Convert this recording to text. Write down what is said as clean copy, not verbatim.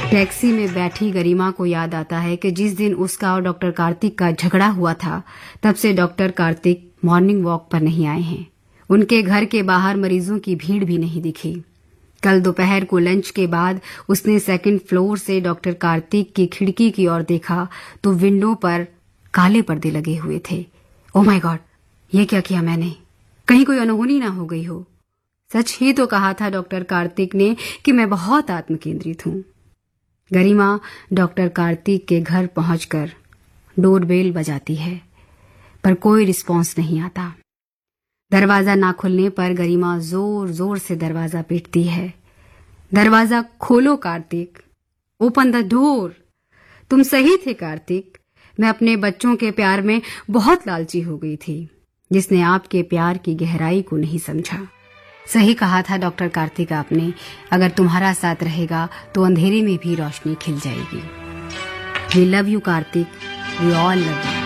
Taxi में बैठी गरिमा को याद आता है कि जिस दिन उसका और डॉक्टर कार्तिक का झगड़ा हुआ था, तब से डॉक्टर कार्तिक मॉर्निंग वॉक पर नहीं आए हैं। उनके घर के बाहर मरीजों की भीड़ भी नहीं दिखी। कल दोपहर को लंच के बाद उसने सेकंड फ्लोर से डॉक्टर कार्तिक की खिड़की की ओर देखा तो विंडो पर काले पर्दे लगे हुए थे। ओह माय गॉड, ये क्या किया मैंने? कहीं कोई अनहोनी ना हो गई हो। सच ही तो कहा था डॉक्टर कार्तिक ने कि मैं बहुत आत्मकेंद्रित हूं। गरिमा डॉक्टर कार्तिक के घर पहुंचकर डोरबेल बजाती है, पर कोई रिस्पांस नहीं आता। दरवाजा ना खुलने पर गरिमा जोर जोर से दरवाजा पीटती है। दरवाजा खोलो कार्तिक, ओपन द डोर। तुम सही थे कार्तिक, मैं अपने बच्चों के प्यार में बहुत लालची हो गई थी, जिसने आपके प्यार की गहराई को नहीं समझा। सही कहा था डॉक्टर कार्तिक आपने, अगर तुम्हारा साथ रहेगा तो अंधेरे में भी रोशनी खिल जाएगी। We love you Kartik, we all love you.